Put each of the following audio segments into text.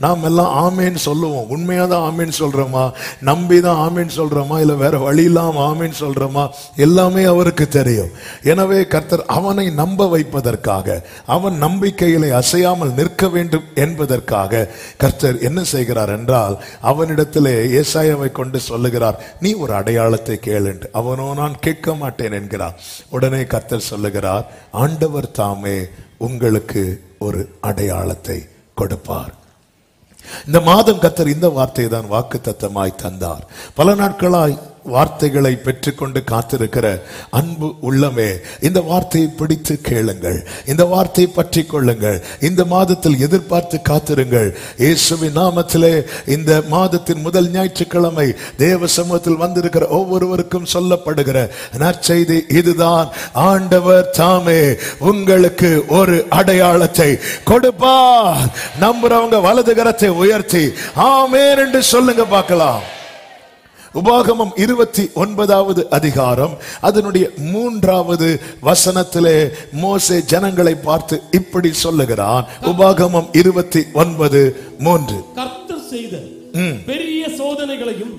நாம் எல்லாம் ஆமேன்னு சொல்லுவோம். உண்மையாதான் ஆமேன்னு சொல்றோமா, நம்பிதான் ஆமேன்னு சொல்றோமா, இல்ல வேற வழி இல்லாம ஆமேன்னு சொல்றோமா, எல்லாமே அவருக்கு தெரியும். எனவே கர்த்தர் அவனை நம்ப வைப்பதற்காக, அவன் நம்பிக்கையிலே அசையாமல் நிற்க வேண்டும் என்பதற்காக கர்த்தர் என்ன செய்கிறார் என்றால், அவனிடத்திலே ஏசாயாவை கொண்டு சொல்லுகிறார், நீ ஒரு அடையாளத்தை கேளு. அவனோ நான் கேட்க மாட்டேன் என்கிறார். உடனே கர்த்தர் சொல்லுகிறார், ஆண்டவர் தாமே உங்களுக்கு ஒரு அடையாளத்தை கொடுப்பார். இந்த மாதம் கர்த்தர் இந்த வார்த்தையை தான் வாக்குத்தத்தமாய் தந்தார். பல நாட்களாய் வார்த்தைகளை பெற்றுக்கொண்டு காத்திருக்கிற அன்பு உள்ளமே, இந்த வார்த்தையை பிடித்து கேளுங்கள், இந்த வார்த்தையை பற்றி கொள்ளுங்கள். இந்த மாதத்தில் எதிர்பார்த்து காத்திருங்கள். இயேசுவின் நாமத்திலே இந்த மாதத்தின் முதல் ஞாயிற்றுக்கிழமை தேவ சமூகத்தில் வந்திருக்கிற ஒவ்வொருவருக்கும் சொல்லப்படுகிற நற்செய்தி இதுதான், ஆண்டவர் தாமே உங்களுக்கு ஒரு அடையாளத்தை கொடுப்பார். நம்புறவங்க வலது கரத்தை உயர்த்தி ஆமென் என்று சொல்லுங்க பார்க்கலாம். உபாகமம் 29வது அதிகாரம் அதனுடைய 3வது வசனத்திலே மோசே ஜனங்களை பார்த்து இப்படி சொல்லுகிறான். உபாகமம் 29:3, கர்த்தர் செய்த பெரிய சோதனைகளையும்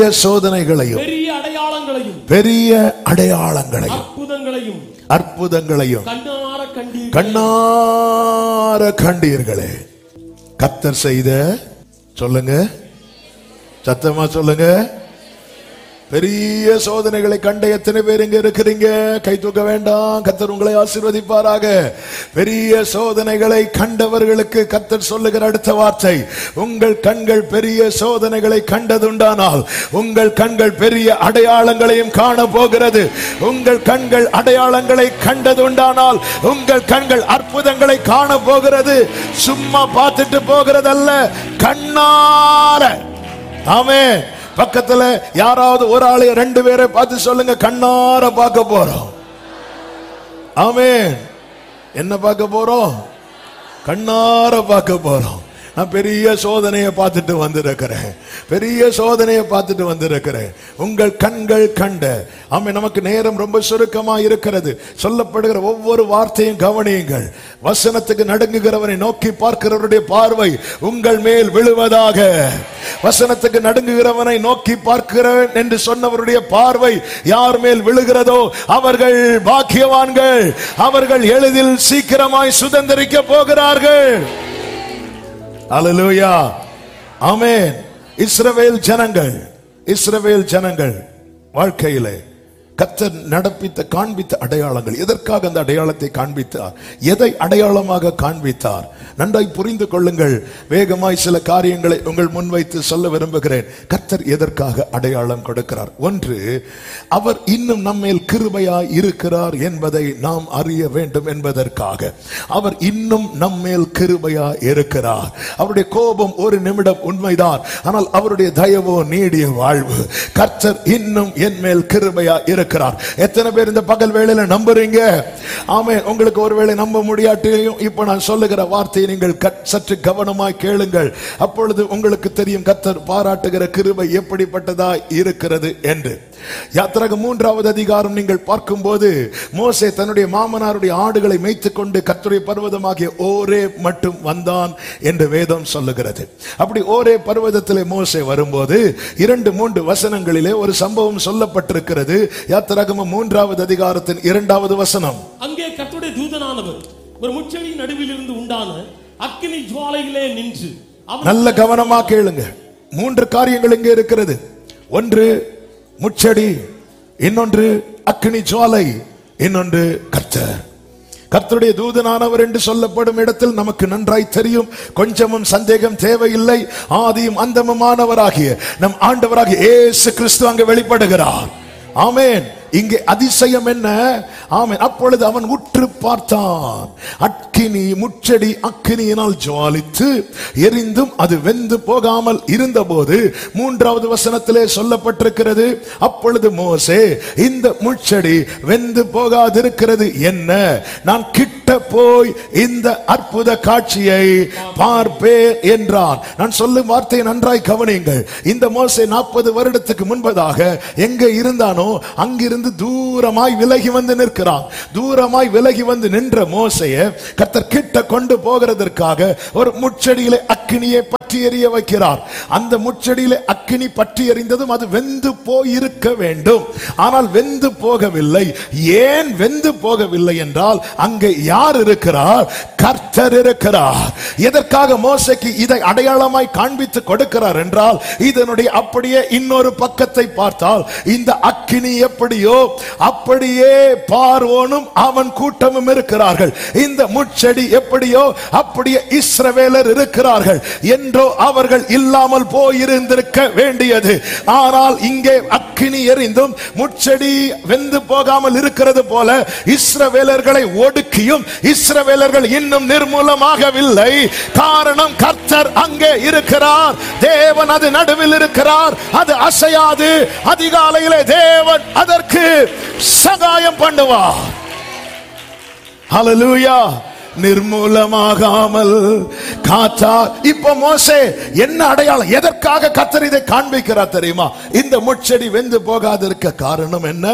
பெரிய அடையாளங்களையும் அற்புதங்களையும் கண்ணார கண்டீர்களே. கர்த்தர் செய்த, சொல்லுங்க, சத்தமா சொல்லுங்க, பெரிய சோதனைகளை கண்ட எத்தனை பேர் இங்க இருக்கிறீங்க? கை தூக்க வேண்டாம். கர்த்தர் உங்களை ஆசீர்வதிப்பாராக. பெரிய சோதனைகளை கண்டவர்களுக்கு கர்த்தர் சொல்லுகிற அடுத்த வார்த்தை, உங்கள் கண்கள் பெரிய சோதனைகளை கண்டதுண்டானால் உங்கள் கண்கள் பெரிய அடையாளங்களையும் காண போகிறது. உங்கள் கண்கள் அடையாளங்களை கண்டதுண்டானால் உங்கள் கண்கள் அற்புதங்களை காண போகிறது. சும்மா பார்த்துட்டு போகிறதல்ல, கண்ணார. ஆமென். பக்கத்துல யாராவது ஒரு ஆளு 2 பேரை பார்த்து சொல்லுங்க, கண்ணார பார்க்க போறோம். ஆமென். என்ன பார்க்க போறோம்? கண்ணார பார்க்க போறோம். நான் பெரிய சோதனையை பார்த்துட்டு வந்திருக்கிறேன், பெரிய சோதனையை பார்த்துட்டு வந்திருக்கிறேன். உங்கள் கண்கள் கண்ட. ஆமென். நமக்கு நேரம் ரொம்ப சுருக்கமா இருக்கிறது. சொல்லப்படுகிற ஒவ்வொரு வார்த்தையும் கவனியுங்கள். வசனத்துக்கு நடுங்குகிறவனை நோக்கி பார்க்கிறவருடைய பார்வை உங்கள் மேல் விழுவதாக. வசனத்துக்கு நடுங்குகிறவனை நோக்கி பார்க்கிறேன் என்று சொன்னவருடைய பார்வை யார் மேல் விழுகிறதோ அவர்கள் பாக்கியவான்கள். அவர்கள் எளிதில் சீக்கிரமாய் சுதந்திரிக்க போகிறார்கள். அல்லேலூயா. ஆமென். இஸ்ரவேல் ஜனங்கள் வாழ்க்கையிலே கர்த்தர் நடப்பித்த காண்பித்த அடையாளங்கள். எதற்காக அந்த அடையாளத்தை காண்பித்தார்? எதை அடையாளமாக காண்பித்தார்? நன்றாய் புரிந்து கொள்ளுங்கள். வேகமாய் சில காரியங்களை உங்கள் முன்வைத்து சொல்ல விரும்புகிறேன். கர்த்தர் எதற்காக அடையாளம் கொடுக்கிறார்? ஒன்று, அவர் இன்னும் நம்மேல் கிருபையாய் இருக்கிறார் என்பதை நாம் அறிய வேண்டும் என்பதற்காக. அவர் இன்னும் நம்மேல் கிருபையாய் இருக்கிறார். அவருடைய கோபம் ஒரு நிமிடம் உண்மைதான், ஆனால் அவருடைய தயவோ நீடிய வாழ்வு. கர்த்தர் இன்னும் என் மேல் கிருபையாய் இருக்கிறார். எத்தனை பேர் இந்த பகல் வேளையில நம்புறீங்க? ஆமென். உங்களுக்கு ஒருவேளை நம்ப முடியாட்டியும் இப்ப நான் சொல்லுகிற வார்த்தையை நீங்கள் சற்று கவனமாய் கேளுங்கள். அப்பொழுது உங்களுக்கு தெரியும் கர்த்தர் பாராட்டுகிற கிருபை எப்படிப்பட்டதா இருக்கிறது என்று. யாத்திராகமம் 3வது அதிகாரம் நீங்கள் பார்க்கும்போது மோசே தன்னுடைய மாமனாருடைய ஆடுகளை மேய்த்துக் கொண்டு கர்த்தருடைய பர்வதமாகிய ஓரே மட்டும் வந்தான் என்று வேதம் சொல்லுகிறது. அப்படி ஓரே பர்வதத்திலே மோசே வரும்போது 2-3 வசனங்களிலே ஒரு சம்பவம் சொல்லப்பட்டிருக்கிறது. யாத்திராகமம் 3வது அதிகாரத்தின் 2வது வசனம், அங்கே கர்த்தருடைய தூதனானவர் ஒரு முட்செடி நடுவில் இருந்து உண்டான அக்கினி ஜுவாலையிலே நின்று. நல்ல கவனமா கேளுங்க. 3 காரியங்கள் இங்கே இருக்கிறது. ஒன்று முட்செடி, இன்னொன்று அக்கினி ஜுவாலை, இன்னொன்று கர்த்தர். கர்த்தருடைய தூதனானவர் என்று சொல்லப்படும் இடத்தில் நமக்கு நன்றாய் தெரியும், கொஞ்சமும் சந்தேகம் தேவையில்லை. ஆதியும் அந்தமுமானவராகிய நம் ஆண்டவராகிய இயேசு கிறிஸ்து அங்கே வெளிப்படுகிறார். ஆமென். இங்கே அதிசயம் என்ன? ஆமென். அப்பொழுது அவன் உற்று பார்த்தான். அக்கினி, முட்செடி அக்கினியினால் ஜுவாலித்து எரிந்தும் அது வெந்து போகாமல் இருந்தபோது 3வது வசனத்திலே சொல்லப்பட்டிருக்கிறது, அப்பொழுது மோசே, இந்த முட்செடி வெந்து போகாதிருக்கிறது என்ன? நான் கிட்ட போய் இந்த அற்புத காட்சியை பார்ப்பேன் என்றான். நான் சொல்லும் வார்த்தையை நன்றாய் கவனியுங்கள். இந்த மோசே 40 வருடத்துக்கு முன்பதாக எங்கே இருந்தானோ அங்கிருந்து தூரமாய் விலகி வந்து நிற்கிறான். தூரமாய் விலகி வந்து நின்ற மோசையை கர்த்தர் கிட்ட கொண்டு போகிறதற்காக ஒரு முட்செடியிலே அக்கினியை பற்ற பற்றி எரிய வைக்கிறார். அந்த முச்செடியிலே அக்கினி பற்றி எரிந்ததும் அது வெந்து போயிருக்க வேண்டும். ஆனால் வெந்து போகவில்லை. ஏன் வெந்து போகவில்லை என்றால் அங்கே யார் இருக்கிறார்? கர்த்தர் இருக்கிறார். எதற்காக மோசேக்கு இதை அடையாளமாய் காண்பித்து கொடுக்கிறார் என்றால், இதனுடைய அப்படியே இன்னொரு பக்கத்தை பார்த்தால் இந்த அக்கினி எப்படியோ அப்படியே பார்வோனும் அவன் கூட்டமும் இருக்கிறார்கள். இந்த முட்செடி எப்படியோ அப்படியே இஸ்ரவேலர் இருக்கிறார்கள். என்றோ அவர்கள் இல்லாமல் போயிருந்திருக்க வேண்டியது. ஆனால் இங்கே அக்கினி எரிந்தும் முட்செடி வெந்து போகாமல் இருக்கிறது போல இஸ்ரவேலர்களை ஒடுக்கியும் இஸ்ரவேலர்கள் இன்னும் நிர்மூலமாகவில்லை. காரணம், கர்த்தர் அங்கே இருக்கிறார். தேவன் அது நடுவில் இருக்கிறார். அது அசையாது. அதிகாலையிலே தேவன் அதற்கு சகாயம் பண்ணுவார். ஹல்லேலூயா. நிர்மூலமாகாமல் காத்தார். இப்ப மோசே என்ன அடையாளம், எதற்காக கர்த்தர் இதை காண்பிக்கிறார் தெரியுமா? இந்த முட்செடி வெந்து போகாதிருக்க காரணம் என்ன?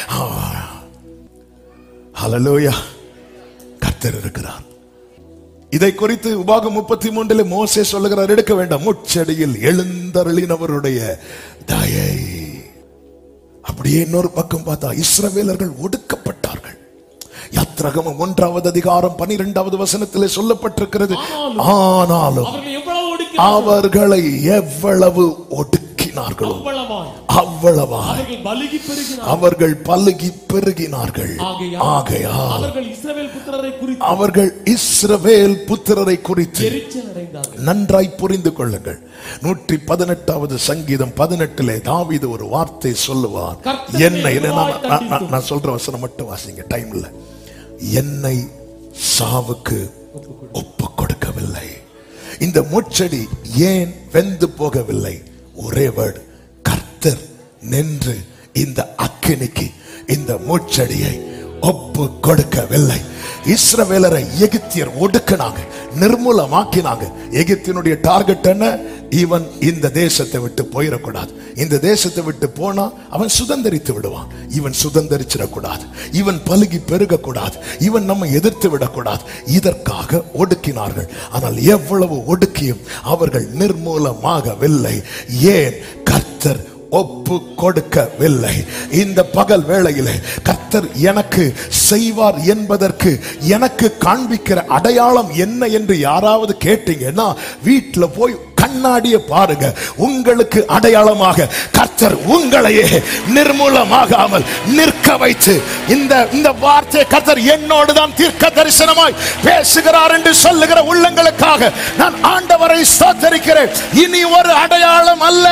ஹல்லேலூயா, கர்த்தர் இருக்கிறார். இதை குறித்து உபாகம் 33 மோசே சொல்லுகிறார், எடுக்க வேண்டாம், முட்செடியில் எழுந்தருளினவருடைய தயை. அப்படியே இன்னொரு பக்கம் பார்த்தா இஸ்ரவேலர்கள் ஒடுக்கப்பட்டார்கள். யாத்ராகமம் 1வது அதிகாரம் 12வது வசனத்திலே சொல்லப்பட்டிருக்கிறது, ஆனாலும் அவர்களை எவ்வளவு ஒடுக்கினார்களோ அவ்வளவாய் அவர்கள் பலுகி பெருகினார்கள். ஆகையால் அவர்கள் இஸ்ரவேல் புத்திரரை குறித்து நன்றாய் புரிந்து கொள்ளுங்கள். 118வது சங்கீதம் 18 தாவீது ஒரு வார்த்தை சொல்லுவார். என்னை, நான் சொல்ற வசனம் மட்டும் வாசிங்க, டைம் இல்ல. என்னை சாவுக்கு ஒப்பு கொடுக்கவில்லை. இந்த முட்செடி ஏன் வெந்து போகவில்லை? ஒரே வேர்டு, கர்த்தர் நின்று இந்த அக்கினிக்கு இந்த முட்செடியை ஒப்பு கொடுக்கவில்லை. இஸ்ரவேலரை எகிப்தியர் ஒடுக்கினாங்க, நிர்மூலமாக்கினாங்க. எகிப்தினுடைய டார்கெட் என்ன? இவன் இந்த தேசத்தை விட்டு போயிடக்கூடாது. இந்த தேசத்தை விட்டு போனா அவன் சுதந்திரித்து விடுவான். இவன் சுதந்திரிச்சிடக்கூடாது. இவன் பலுகி பெருகக்கூடாது. இவன் நம்ம எதிர்த்து விடக்கூடாது. இதற்காக ஒடுக்கினார்கள். ஆனால் எவ்வளவு ஒடுக்கியும் அவர்கள் நிர்மூலமாகவில்லை. ஏன்? கர்த்தர் ஒப்பு கொடுக்கவில்லை. இந்த பகல் வேளையிலே கர்த்தர் எனக்கு செய்வார் என்பதற்கு எனக்கு காண்பிக்கிற அடையாளம் என்ன என்று யாராவது கேட்டீங்கன்னா, வீட்டில் போய் கண்ணாடியை பாருங்க. உங்களுக்கு அடையாளமாக கர்த்தர் உங்களையே நிர்மூலமாகாமல் நிற்க வைத்து, இந்த வார்த்தை கர்த்தர் என்னோடு தான் தீர்க்க தரிசனமாய் பேசுகிறார் என்று சொல்லுகிற உள்ளங்களுக்காக நான் ஆண்டவரை ஸ்தோத்திரிக்கிறேன். இனி ஒரு அடையாளம் அல்ல,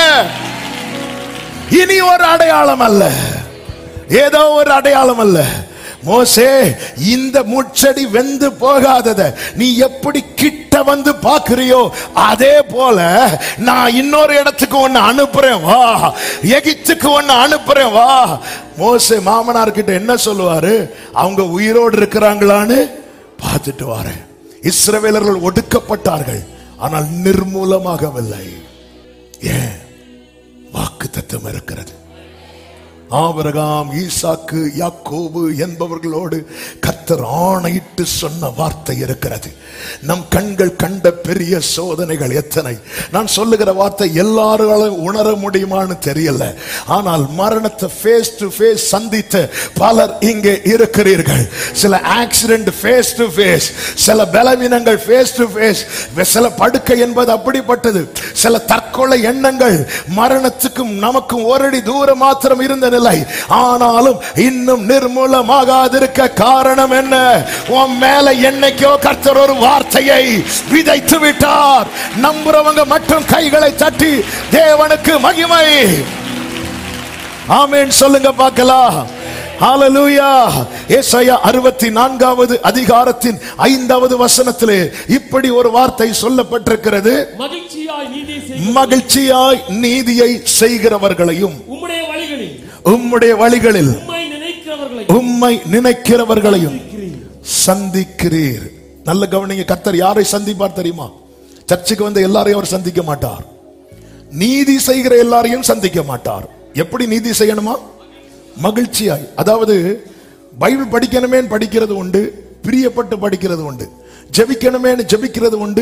இனி ஒரு அடையாளம் அல்ல, ஏதோ ஒரு அடையாளம் அல்ல. மோசே, இந்த முட்செடி வெந்து போகாதத நீ எப்படி கிட்ட வந்து பாக்குறியோ அதே போல நான் இன்னொரு இடத்துக்கு ஒன்னு அனுப்புறேன் வா, எகிப்துக்கு ஒன்னு அனுப்புறேன் வா. மோசே மாமனார் கிட்ட என்ன சொல்லுவாரு? அவங்க உயிரோடு இருக்கிறாங்களான்னு பார்த்துட்டு வாரேன். இஸ்ரவேலர்கள் ஒடுக்கப்பட்டார்கள், ஆனால் நிர்மூலமாகவில்லை. ஏன்? வாக்கு தத்தம் இருக்கிறது. ஆபிரகாம், ஈசாக்கு, யாக்கோபு என்பவர்களோடு கர்த்தர் ஆணையிட்டு சொன்ன வார்த்தை இருக்கிறது. நம் கண்கள் கண்ட பெரிய சோதனைகள் எத்தனை! நான் சொல்லுகிற வார்த்தை எல்லாரும் உணர முடியுமான்னு தெரியல. ஆனால் மரணத்தை ஃபேஸ் டு ஃபேஸ் சந்தித்த பலர் இங்கே இருக்கிறீர்கள். சில ஆக்சிடென்ட் ஃபேஸ் டு ஃபேஸ், சில பலவீனங்கள் ஃபேஸ் டு ஃபேஸ், சில படுக்கை என்பது அப்படிப்பட்டது. சில தற்கொலை எண்ணங்கள் மரணத்துக்கும் நமக்கும் ஓரடி தூரம் மாத்திரம் இருந்த நிலை. ஆனாலும் இன்னும் நிர்மூலமாகாதிருக்க காரணம் என்ன? உன் மேல என்னைக்கோ கர்த்தர் ஒரு வார்த்தையை விதைத்து விட்டார். நம்புறவங்க மட்டும் கைகளை தட்டி தேவனுக்கு மகிமை ஆமென் சொல்லுங்க பார்க்கலாம். ஹல்லேலூயா. ஏசாயா 64வது அதிகாரத்தின் 5வது வசனத்திலே இப்படி ஒரு வார்த்தை சொல்லப்பட்டிருக்கிறது. மகிழ்ச்சியாய் நீதியை செய்கிறவர்களையும் உம்முடைய வழிகளில் உம்மை நினைக்கிறவர்களையும் சந்திக்கிறீர். நல்ல கவனிங்க, கர்த்தர் யாரை சந்திப்பார் தெரியுமா? சர்ச்சுக்கு வந்த எல்லாரையும் அவர் சந்திக்க மாட்டார். நீதி செய்கிற எல்லாரையும் சந்திக்க மாட்டார். எப்படி நீதி செய்யணுமா? மகிழ்ச்சியாய். அதாவது பைபிள் படிக்கணுமே படிக்கிறது உண்டு, பிரியப்பட்டு படிக்கிறது உண்டு, ஜெபிக்கணுமே ஜெபிக்கிறது உண்டு,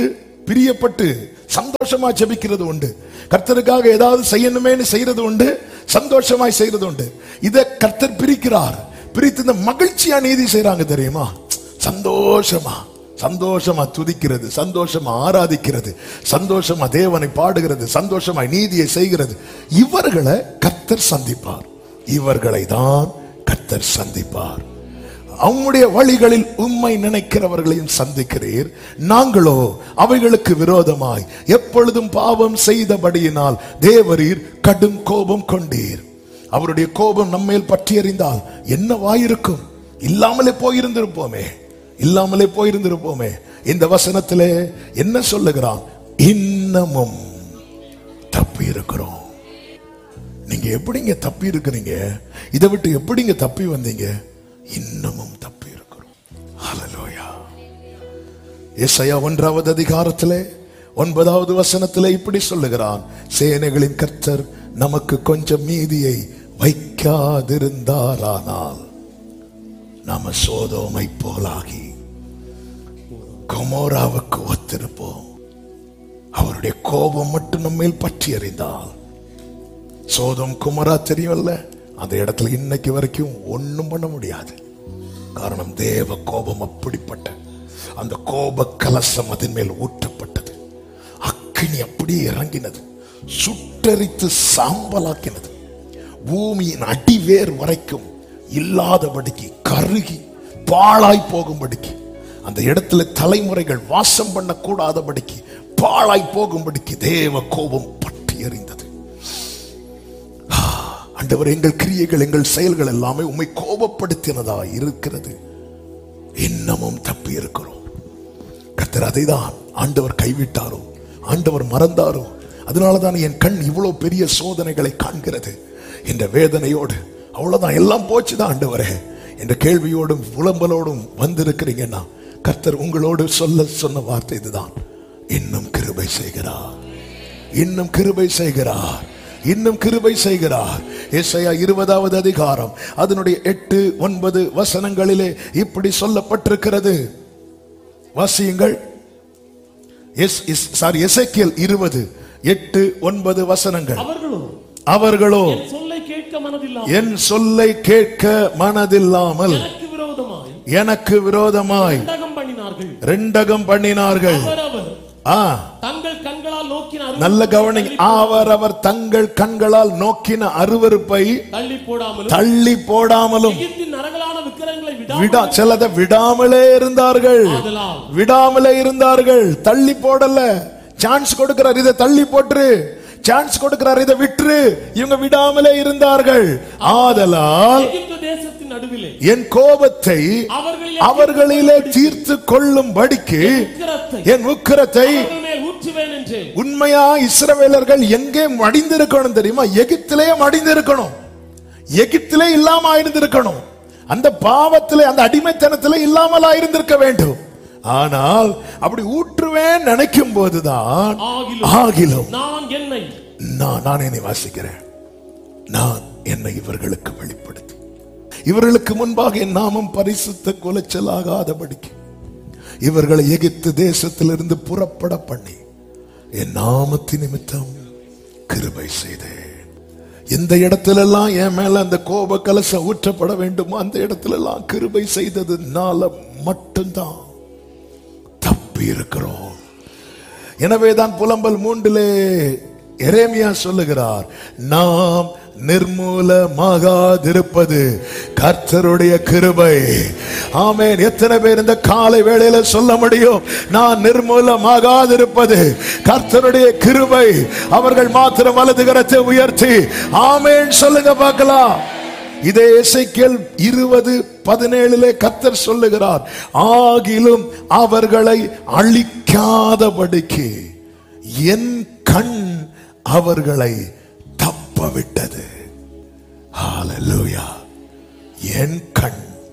பிரியப்பட்டு சந்தோஷமா ஜெபிக்கிறது உண்டு. கர்த்தருக்காக ஏதாவது செய்யணுமேன்னு செய்யறது உண்டு, சந்தோஷமாய் செய்யறது உண்டு. இதை கர்த்தர் பிரிக்கிறார். பிரித்து இந்த மகிழ்ச்சியா நீதி செய்யறாங்க தெரியுமா? சந்தோஷமா சந்தோஷமா துதிக்கிறது, சந்தோஷமா ஆராதிக்கிறது, சந்தோஷமா தேவனை பாடுகிறது, சந்தோஷமா நீதியை செய்கிறது. இவர்களை கர்த்தர் சந்திப்பார். இவர்களை தான் கர்த்தர் சந்திப்பார். அவங்களுடைய வழிகளில் உம்மை நினைக்கிறவர்களையும் சந்திக்கிறீர். நாங்களோ அவைகளுக்கு விரோதமாய் எப்பொழுதும் பாவம் செய்தபடியினால் தேவரீர் கடும் கோபம் கொண்டீர். அவருடைய கோபம் நம்மேல் பற்றி எறிந்தால் என்னவாயிருக்கும்? இல்லாமலே போயிருந்திருப்போமே, இல்லாமலே போயிருந்திருப்போமே. இந்த வசனத்திலே என்ன சொல்லுகிறான்? இன்னமும் தப்பி இருக்கிறோம். நீங்க எப்படிங்க தப்பி இருக்கிறீங்க? இதை விட்டு எப்படிங்க தப்பி வந்தீங்க? இன்னமும் தப்பி இருக்கிறோம். ஹல்லேலூயா. ஏசாயா 1வது அதிகாரத்திலே 9வது வசனத்திலே இப்படி சொல்லுகிறான், சேனைகளின் கர்த்தர் நமக்கு கொஞ்சம் நீதியை வைக்காதிருந்தாரானால் நாம சோதோமை போலாகி கொமோராவுக்கு ஒத்திருப்போம். அவருடைய கோபம் மட்டும் நம்ம மேல் பற்றி எறிந்தால், சோதம் குமரா தெரியும்ல, அந்த இடத்துல இன்னைக்கு வரைக்கும் ஒண்ணும் பண்ண முடியாது. காரணம், தேவ கோபம் அப்படிப்பட்ட அந்த கோப கலசம் அதன் மேல் ஊற்றப்பட்டது. அக்கினி அப்படியே இறங்கினது, சுட்டரித்து சாம்பலாக்கினது. பூமியின் அடிவேர் வரைக்கும் இல்லாதபடிக்கு கருகி பாழாய் போகும்படிக்கு, அந்த இடத்துல தலைமுறைகள் வாசம் பண்ண கூடாதபடிக்கு பாழாய் போகும்படிக்கு தேவ கோபம் பற்றி எறிந்தது. ஆண்டவர், எங்கள் கிரியைகள் எங்கள் செயல்கள் எல்லாமே உம்மை கோபப்படுத்தினதா இருக்கிறது. இன்னமும் தப்பி இருக்கிறோம். கர்த்தர் அதை தான் ஆண்டவர் கைவிட்டாரோ, ஆண்டவர் மறந்தாரோ? அதனாலதான் என் கண் இவ்வளவு பெரிய சோதனைகளை காண்கிறது என்ற வேதனையோடு. அவ்வளவுதான், எல்லாம் போச்சுதான் ஆண்டவரே என்ற கேள்வியோடும் புலம்பலோடும் வந்திருக்கிறீங்கன்னா, கர்த்தர் உங்களோடு சொன்ன வார்த்தை இதுதான்: இன்னும் கிருபை செய்கிறார், இன்னும் கிருபை செய்கிறார், இன்னும் கிருபை செய்கிறார். ஏசாயா 20வது அதிகாரம் அதனுடைய 8, 9 வசனங்களிலே இப்படி சொல்லப்பட்டிருக்கிறது. வாசியுங்கள். எசேக்கியேல் 20, 8, 9 வசனங்கள். அவர்களோ என் சொல்லை கேட்க மனதில்லாமல் எனக்கு விரோதமாய் ரெண்டகம் பண்ணினார்கள். தங்கள் கண்களால் நோக்கின, நல்ல கவனிங்க, அவர் தங்கள் கண்களால் நோக்கின அருவருப்பை தள்ளி போடாமலும் சிலதை விடாமலே இருந்தார்கள். தள்ளி போடல, சான்ஸ் கொடுக்கிறார், இதை தள்ளி போட்டுரு, சான்ஸ் கொடுக்கிறார், இதை விட்டுரு. இவங்க விடாமலே இருந்தார்கள். ஆதலால் என் கோபத்தை அவர்களிலே தீர்த்து கொள்ளும்படிக்கு என் உக்கிரத்தை உண்மையா இஸ்ரவேலர்கள் எங்கே மடிந்திருக்கணும் தெரியுமா? எகிப்திலேயே மடிந்திருக்கணும், எகிப்திலே இல்லாம ஆயிருந்திருக்கணும், அந்த பாவத்திலே அந்த அடிமைத்தனத்திலே இல்லாமல் ஆயிருந்திருக்க வேண்டும். ஆனால் அப்படி ஊற்றுவேன் நினைக்கும் போதுதான் ஆகிலும் நான் என்னை வாசிக்கிறேன், நான் என்னை இவர்களுக்கு வெளிப்படுத்தி இவர்களுக்கு முன்பாக என் நாமம் பரிசுத்த குலைச்சலாகாதபடிக்கு இவர்களை எகிப்து தேசத்திலிருந்து புறப்பட பண்ணி என் நாமத்தின் நிமித்தம் கிருபை செய்தேன். எந்த இடத்திலெல்லாம் என் மேல அந்த கோப கலசம் ஊற்றப்பட வேண்டுமோ அந்த இடத்திலெல்லாம் கிருபை செய்ததுனால மட்டும்தான் தப்பி இருக்கிறோம். எனவேதான் புலம்பல் 3 எரேமியா சொல்லுகிறார், நாம் நிர்மூலமாகாதிருப்பது கர்த்தருடைய கிருபை. ஆமென். எத்தனை பேர் இந்த காலை வேளையில சொல்ல முடியும், நான் நிர்மூலமாகாதிருப்பது கர்த்தருடைய கிருபை? அவர்கள் மாத்திரம் வலது கரத்தை உயர்த்தி ஆமென் சொல்லுங்க பார்க்கலாம். இதே எசேக்கியேல் 20:17 கர்த்தர் சொல்லுகிறார், ஆகிலும் அவர்களை அழிக்காதபடிக்கு என் கண் அவர்களை தப்ப விட்டது. ஹல்லேலூயா. என் கண்